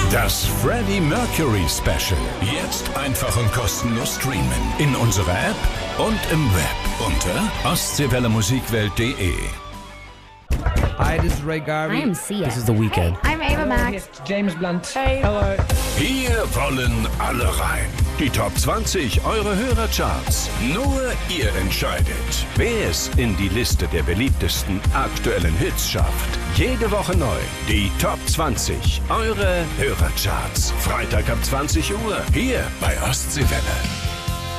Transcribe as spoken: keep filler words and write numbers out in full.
Das Freddie Mercury Special. Jetzt einfach und kostenlos streamen. In unserer App und im Web unter ostseewelle musikwelt punkt de. Hi, this is Ray Garvey. I am Sia. This is The Weeknd. Hey, I'm Ava Max. James Blunt. Hey. Hello. Hier wollen alle rein. Die Top zwanzig eure Hörercharts. Nur ihr entscheidet, wer es in die Liste der beliebtesten aktuellen Hits schafft. Jede Woche neu. Die Top zwanzig eure Hörercharts. Freitag ab zwanzig Uhr. Hier bei Ostseewelle.